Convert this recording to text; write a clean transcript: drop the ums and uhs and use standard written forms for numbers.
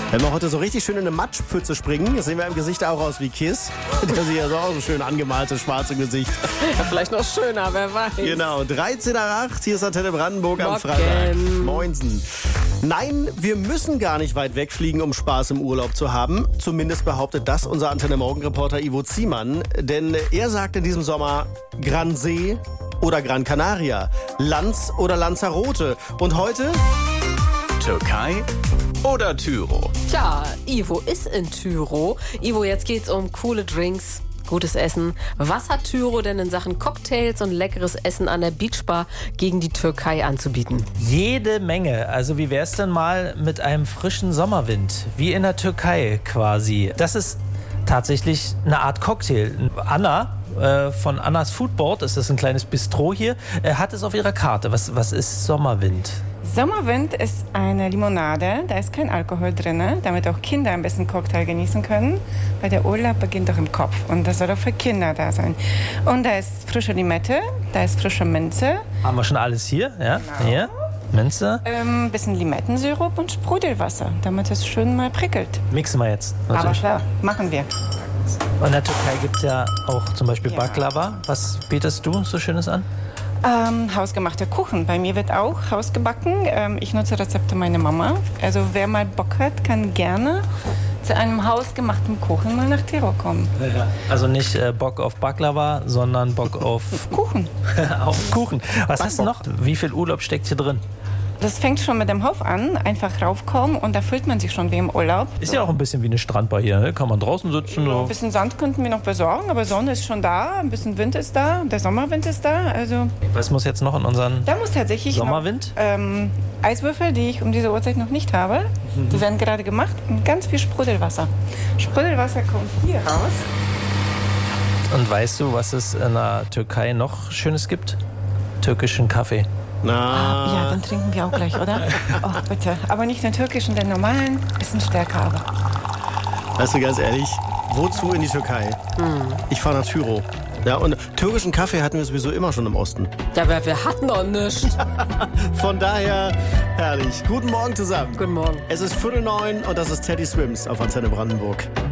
Wenn wir heute so richtig schön in eine Matschpfütze springen, das sehen wir im Gesicht auch aus wie Kiss. Der sieht ja so auch so schön angemalte schwarze Gesicht. Ja, vielleicht noch schöner, wer weiß. Genau, 13 nach 8, hier ist Antenne Brandenburg am Morgen. Freitag. Moinsen. Nein, wir müssen gar nicht weit wegfliegen, um Spaß im Urlaub zu haben. Zumindest behauptet das unser Antenne Morgen-Reporter Ivo Ziemann. Denn er sagt in diesem Sommer Gran See oder Gran Canaria, Lanz oder Lanzarote. Und heute? Türkei oder Tyro? Tja, Ivo ist in Tyro. Ivo, jetzt geht's um coole Drinks, gutes Essen. Was hat Tyro denn in Sachen Cocktails und leckeres Essen an der Beachbar gegen die Türkei anzubieten? Jede Menge. Also wie wär's denn mal mit einem frischen Sommerwind? Wie in der Türkei quasi. Das ist tatsächlich eine Art Cocktail. Anna von Annas Foodboard, das ist ein kleines Bistro hier, hat es auf ihrer Karte. Was ist Sommerwind? Sommerwind ist eine Limonade, da ist kein Alkohol drin, damit auch Kinder ein bisschen Cocktail genießen können, weil der Urlaub beginnt doch im Kopf und das soll auch für Kinder da sein. Und da ist frische Limette, da ist frische Minze. Haben wir schon alles hier? Ja, Genau. Hier, Minze. Ein bisschen Limettensirup und Sprudelwasser, damit es schön mal prickelt. Mixen wir jetzt. Aber Natürlich. klar, machen wir. Und in der Türkei gibt es ja auch zum Beispiel Ja. Baklava. Was bietest du so Schönes an? Hausgemachter Kuchen. Bei mir wird auch hausgebacken. Ich nutze Rezepte meiner Mama. Also wer mal Bock hat, kann gerne zu einem hausgemachten Kuchen mal nach Tirol kommen. Also nicht Bock auf Baklava, sondern Bock auf Kuchen. auf Kuchen. Was hast du noch? Wie viel Urlaub steckt hier drin? Das fängt schon mit dem Hof an. Einfach raufkommen und da fühlt man sich schon wie im Urlaub. Ist ja auch ein bisschen wie eine Strandbar hier. Ne? Kann man draußen sitzen. Ein So. bisschen Sand könnten wir noch besorgen, aber Sonne ist schon da. Ein bisschen Wind ist da. Der Sommerwind ist da. Also Was muss jetzt noch in unseren da muss tatsächlich Sommerwind? noch, Eiswürfel, die ich um diese Uhrzeit noch nicht habe. Die werden gerade gemacht und ganz viel Sprudelwasser. Sprudelwasser kommt hier raus. Und weißt du, was es in der Türkei noch Schönes gibt? Türkischen Kaffee. Na, Ja, den trinken wir auch gleich, oder? Oh, bitte. Aber nicht den türkischen, den normalen. Bisschen stärker, aber. weißt du, ganz ehrlich, wozu in die Türkei? Ich fahre nach Tyro. Ja, und türkischen Kaffee hatten wir sowieso immer schon im Osten. Ja, wir hatten doch nichts. Von daher, herrlich. Guten Morgen zusammen. Guten Morgen. Es ist 8:45 und das ist Teddy Swims auf Antenne Brandenburg.